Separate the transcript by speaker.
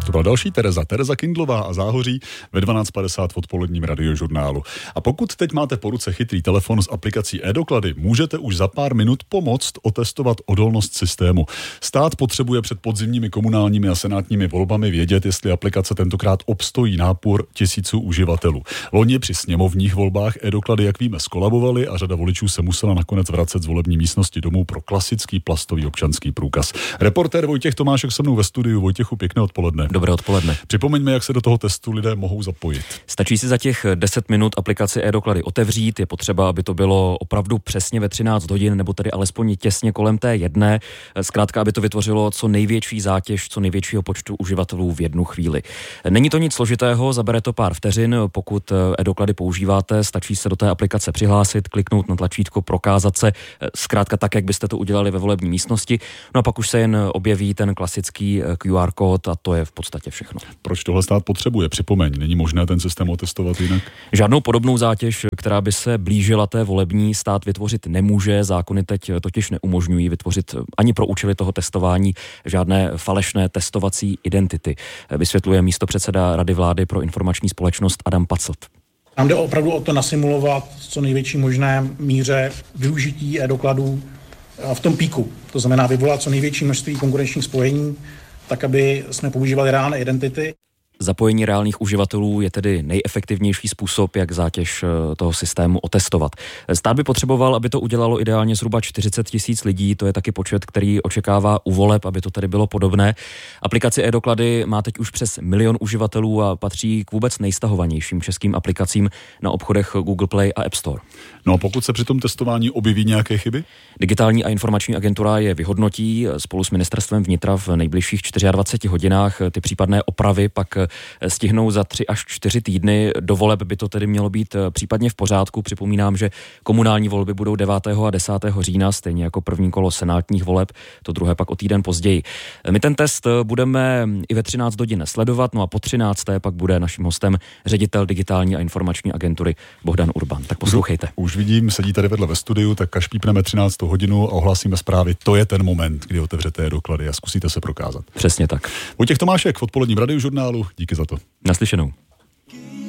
Speaker 1: To byla další Tereza Kindlová a Záhoří ve 12:50 v odpoledním radiožurnálu. A pokud teď máte po ruce chytrý telefon s aplikací e-doklady, můžete už za pár minut pomoct otestovat odolnost systému. Stát potřebuje před podzimními komunálními a senátními volbami vědět, jestli aplikace tentokrát obstojí nápor tisíců uživatelů. Loni při sněmovních volbách e-doklady, jak víme, skolabovaly a řada voličů se musela nakonec vracet z volební místnosti domů pro klasický plastový občanský průkaz. Reportér Vojtěch Tomášek se mnou ve studiu. Vojtěchu, pěkné odpoledne.
Speaker 2: Dobré odpoledne.
Speaker 1: Připomeňme, jak se do toho testu lidé mohou zapojit.
Speaker 2: Stačí si za těch 10 minut aplikaci e-doklady otevřít, je potřeba, aby to bylo opravdu přesně ve 13 hodin, nebo tedy alespoň těsně kolem té jedné, zkrátka, aby to vytvořilo co největší zátěž, co největšího počtu uživatelů v jednu chvíli. Není to nic složitého, zabere to pár vteřin, pokud e-doklady používáte, stačí se do té aplikace přihlásit, kliknout na tlačítko prokázat se, zkrátka tak, jak byste to udělali ve volební místnosti, no a pak už se jen objeví ten klasický QR kód a to je v podstatě všechno.
Speaker 1: Proč tohle stát potřebuje? Připomeň, není možné ten systém otestovat jinak?
Speaker 2: Žádnou podobnou zátěž, která by se blížila té volební, stát vytvořit nemůže. Zákony teď totiž neumožňují vytvořit ani pro účely toho testování žádné falešné testovací identity. Vysvětluje místopředseda Rady vlády pro informační společnost Adam Paclt.
Speaker 3: Nám jde opravdu o to nasimulovat v co největší možné míře využití e-dokladů v tom píku. To znamená vyvolat co největší množství konkurenčních spojení, tak aby jsme používali reálné identity.
Speaker 2: Zapojení reálných uživatelů je tedy nejefektivnější způsob, jak zátěž toho systému otestovat. Stát by potřeboval, aby to udělalo ideálně zhruba 40 000 lidí, to je taky počet, který očekává u voleb, aby to tedy bylo podobné. Aplikaci e-doklady má teď už přes 1 milion uživatelů a patří k vůbec nejstahovanějším českým aplikacím na obchodech Google Play a App Store.
Speaker 1: No a pokud se při tom testování objeví nějaké chyby?
Speaker 2: Digitální a informační agentura je vyhodnotí spolu s ministerstvem vnitra v nejbližších 24 hodinách. Ty případné opravy pak stihnou za 3 až 4 týdny. Do voleb by to tedy mělo být případně v pořádku. Připomínám, že komunální volby budou 9. a 10. října, stejně jako první kolo senátních voleb, to druhé pak o týden později. My ten test budeme i ve 13 hodin sledovat, no a po 13. pak bude naším hostem ředitel digitální a informační agentury Bohdan Urban. Tak poslouchejte.
Speaker 1: Už vidím, sedí tady vedle ve studiu, tak až pípneme 13. hodinu a ohlásíme zprávy, to je ten moment, kdy otevřete doklady a zkusíte se prokázat.
Speaker 2: Přesně tak.
Speaker 1: Vojtěch Tomášek v odpoledním radiožurnálu. Díky za to.
Speaker 2: Naslyšenou.